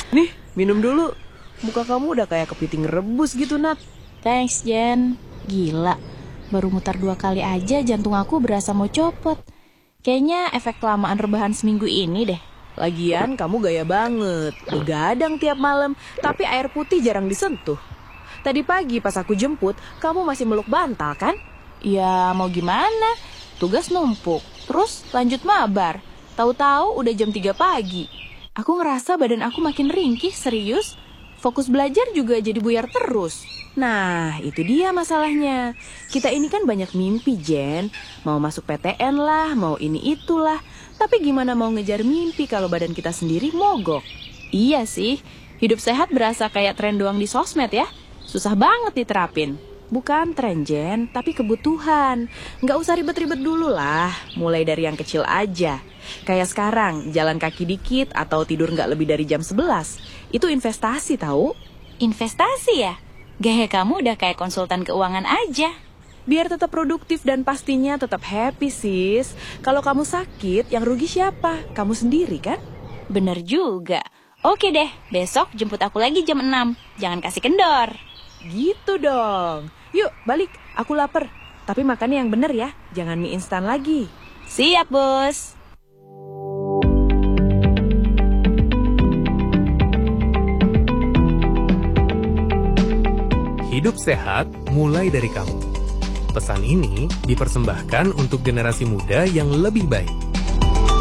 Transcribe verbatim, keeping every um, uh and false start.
Nih, minum dulu. Muka kamu udah kayak kepiting rebus gitu, Nat. Thanks, Jen. Gila, baru mutar dua kali aja jantung aku berasa mau copot. Kayaknya efek kelamaan rebahan seminggu ini deh. Lagian kamu gaya banget. Begadang tiap malam, tapi air putih jarang disentuh. Tadi pagi pas aku jemput, kamu masih meluk bantal kan? Ya mau gimana? Tugas numpuk, terus lanjut mabar. Tahu-tahu udah jam tiga pagi. Aku ngerasa badan aku makin ringkih, serius. Fokus belajar juga jadi buyar terus. Nah, itu dia masalahnya. Kita ini kan banyak mimpi, Jen. Mau masuk P T N lah, mau ini itulah. Tapi gimana mau ngejar mimpi kalau badan kita sendiri mogok? Iya sih, hidup sehat berasa kayak tren doang di sosmed ya. Susah banget diterapin. Bukan tren, Jen, tapi kebutuhan. Nggak usah ribet-ribet dulu lah. Mulai dari yang kecil aja. Kayak sekarang, jalan kaki dikit atau tidur nggak lebih dari jam sebelas. Itu investasi tahu? Investasi ya? Gaya kamu udah kayak konsultan keuangan aja. Biar tetap produktif dan pastinya tetap happy, sis. Kalau kamu sakit, yang rugi siapa? Kamu sendiri kan? Bener juga. Oke deh, besok jemput aku lagi jam enam. Jangan kasih kendor. Gitu dong. Yuk, balik. Aku lapar. Tapi makannya yang bener ya. Jangan mie instan lagi. Siap, Bos. Hidup sehat mulai dari kamu. Pesan ini dipersembahkan untuk generasi muda yang lebih baik.